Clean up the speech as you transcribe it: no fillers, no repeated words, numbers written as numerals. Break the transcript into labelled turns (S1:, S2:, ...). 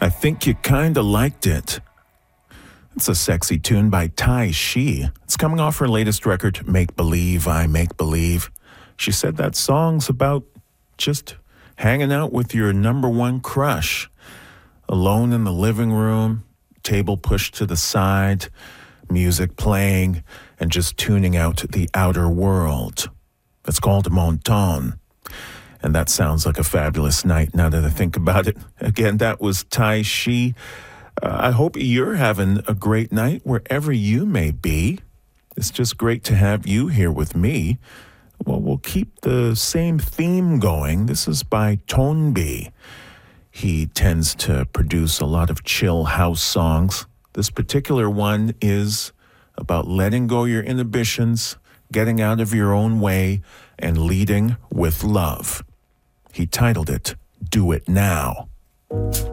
S1: I think you kinda liked it. It's a sexy tune by Tai Shi. It's coming off her latest record, Make Believe, I Make Believe. She said that song's about just hanging out with your number one crush. Alone in the living room, table pushed to the side, music playing, and just tuning out the outer world. It's called Monton. And that sounds like a fabulous night now that I think about it. Again, that was Tai Shi. I hope you're having a great night wherever you may be. It's just great to have you here with me. Well, we'll keep the same theme going. This is by Tonbi. He tends to produce a lot of chill house songs. This particular one is about letting go your inhibitions, getting out of your own way, and leading with love. He titled it, Do It Now.